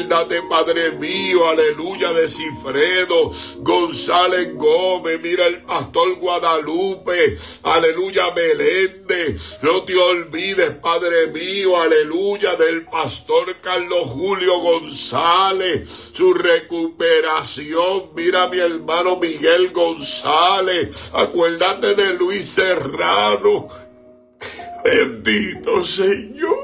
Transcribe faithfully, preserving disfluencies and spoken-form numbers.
Acuérdate, Padre mío, aleluya, de Cifredo González Gómez. Mira el pastor Guadalupe, aleluya, Meléndez. No te olvides, Padre mío, aleluya, del pastor Carlos Julio González, su recuperación. Mira mi hermano Miguel González. Acuérdate de Luis Serrano. Bendito Señor.